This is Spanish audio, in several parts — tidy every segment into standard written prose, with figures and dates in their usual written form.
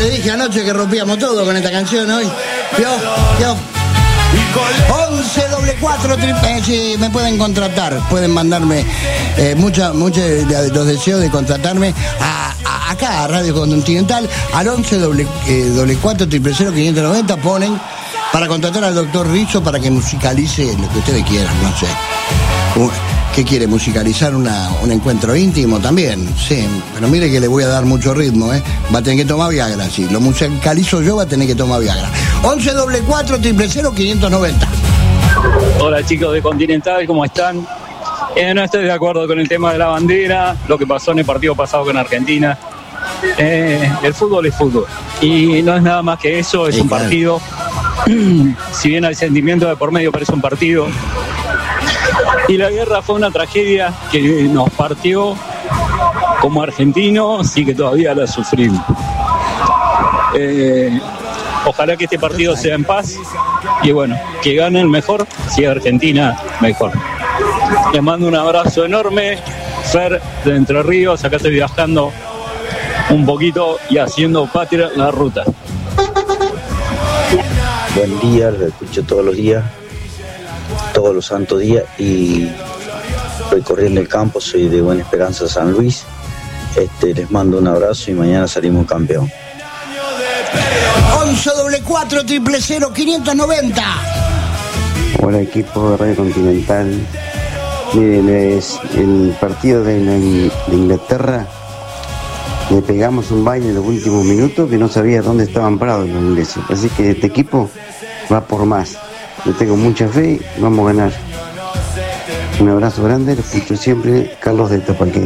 le dije anoche que rompíamos todo con esta canción hoy. ¿Vio? 11 4 triple. Sí, me pueden contratar. Pueden mandarme muchos de los deseos de contratarme acá a Radio Continental al 11 4 triple 590. Ponen para contratar al doctor Rizzo para que musicalice lo que ustedes quieran, no sé. ¿Qué quiere? ¿Musicalizar un encuentro íntimo también? Sí, pero mire que le voy a dar mucho ritmo, Va a tener que tomar Viagra, sí. Lo musicalizo yo, va a tener que tomar Viagra. 11 4 triple 590. Hola chicos de Continental, ¿cómo están? No estoy de acuerdo con el tema de la bandera, lo que pasó en el partido pasado con Argentina. El fútbol es fútbol. Y no es nada más que eso, es un partido. Si bien hay sentimiento de por medio, pero es un partido. Y la guerra fue una tragedia que nos partió como argentinos y que todavía la sufrimos. Ojalá que este partido sea en paz y bueno, que gane el mejor, si Argentina mejor. Les mando un abrazo enorme, Fer de Entre Ríos, acá estoy viajando un poquito y haciendo patria la ruta. Buen día, lo escucho todos los días, todos los santos días y estoy corriendo el campo, soy de Buena Esperanza, San Luis. Les mando un abrazo y mañana salimos campeón. 11 4 triple 590. Hola equipo de Radio Continental. Miren, el partido de Inglaterra le pegamos un baile en los últimos minutos que no sabía dónde estaban parados los ingleses. Así que este equipo va por más. Le tengo mucha fe y vamos a ganar. Un abrazo grande, lo escucho siempre, Carlos de Tapaqué.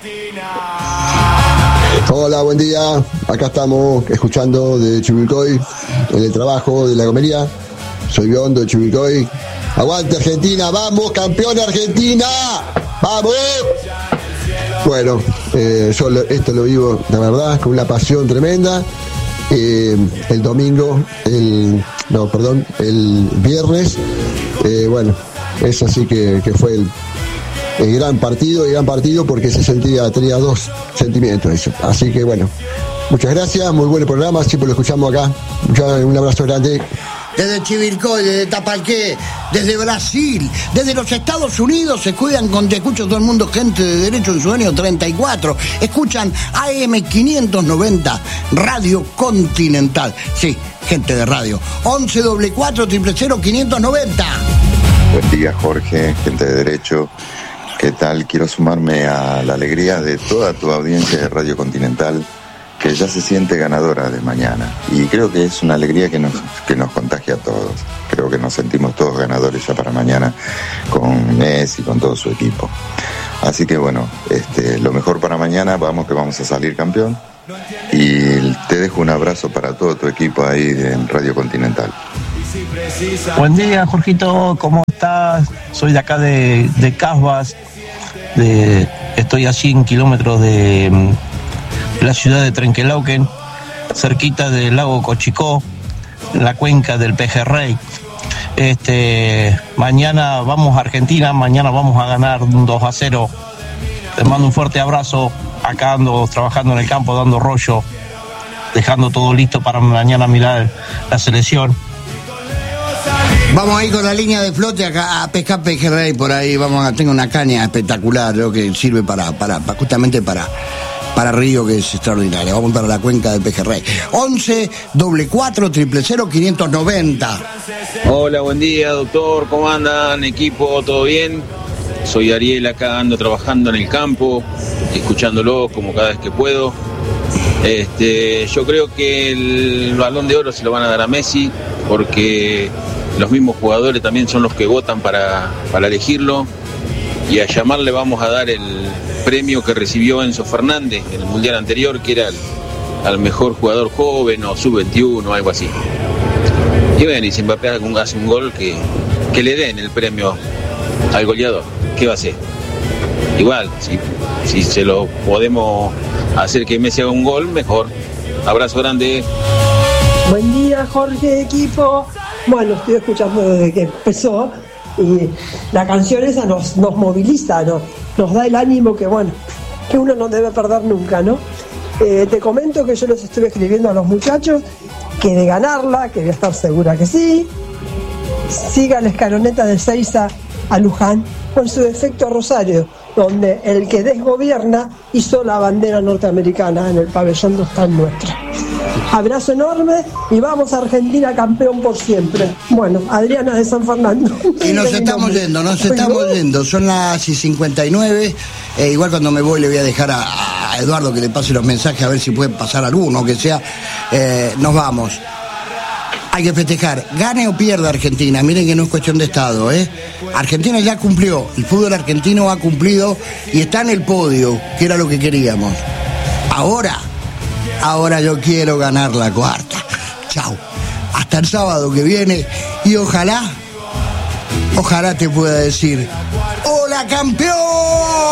Hola, buen día. Acá estamos escuchando de Chivilcoy, en el trabajo de la comería. Soy Biondo de Chivilcoy. ¡Aguante Argentina! ¡Vamos, campeón Argentina! ¡Vamos! Bueno, yo esto lo vivo, la verdad, con una pasión tremenda. El domingo, el viernes, bueno, eso sí que fue el gran partido porque tenía dos sentimientos eso. Así que bueno, muchas gracias, muy buen programa, siempre lo escuchamos acá. Un abrazo grande. Desde Chivilcoy, desde Tapalqué, desde Brasil, desde los Estados Unidos, se cuidan te escucha todo el mundo, gente de Derecho en su año 34, escuchan AM 590, Radio Continental, sí, gente de radio, 11 4 triple 590. Buen día Jorge, gente de Derecho, ¿qué tal? Quiero sumarme a la alegría de toda tu audiencia de Radio Continental, que ya se siente ganadora de mañana. Y creo que es una alegría que nos contagia a todos. Creo que nos sentimos todos ganadores ya para mañana con Messi y con todo su equipo. Así que bueno, lo mejor para mañana, que vamos a salir campeón. Y te dejo un abrazo para todo tu equipo ahí en Radio Continental. Buen día, Jorgito, ¿cómo estás? Soy de acá de Casbas. Estoy a 100 kilómetros de la ciudad de Trenquelauquen, cerquita del lago Cochicó, en la cuenca del Pejerrey. Mañana vamos a Argentina, mañana vamos a ganar 2-0. Te mando un fuerte abrazo. Acá ando trabajando en el campo, dando rollo, dejando todo listo para mañana mirar la selección. Vamos a ir con la línea de flote acá a pescar pejerrey por ahí. Tengo una caña espectacular, creo que sirve justamente para Río, que es extraordinaria. Vamos para la cuenca del Pejerrey. 11 4 triple 590. Hola, buen día, doctor. ¿Cómo andan, equipo? ¿Todo bien? Soy Ariel, acá ando trabajando en el campo, escuchándolo como cada vez que puedo. Yo creo que el Balón de Oro se lo van a dar a Messi, porque los mismos jugadores también son los que votan para elegirlo. Y a Yamal le vamos a dar el premio que recibió Enzo Fernández en el Mundial anterior, que era al mejor jugador joven o sub-21 o algo así. Y bueno, y si Mbappé hace un gol, que le den el premio al goleador. ¿Qué va a hacer? Igual, si se lo podemos hacer que Messi haga un gol, mejor. Abrazo grande. Buen día, Jorge, equipo. Bueno, estoy escuchando desde que empezó y la canción esa nos moviliza, nos da el ánimo que uno no debe perder nunca, ¿no? Te comento que yo los estuve escribiendo a los muchachos que de ganarla, que voy a estar segura que sí, siga la escaloneta de Seiza a Luján con su defecto a Rosario, donde el que desgobierna hizo la bandera norteamericana en el pabellón donde está nuestra. Abrazo enorme y vamos a Argentina campeón por siempre. Bueno, Adriana de San Fernando. Y nos estamos yendo, son las 59. Igual cuando me voy le voy a dejar a Eduardo que le pase los mensajes a ver si puede pasar alguno, que sea. Nos vamos. Hay que festejar, gane o pierda Argentina, miren que no es cuestión de estado, Argentina ya cumplió, el fútbol argentino ha cumplido y está en el podio, que era lo que queríamos. Ahora yo quiero ganar la cuarta. Chau. Hasta el sábado que viene y ojalá te pueda decir, ¡hola campeón!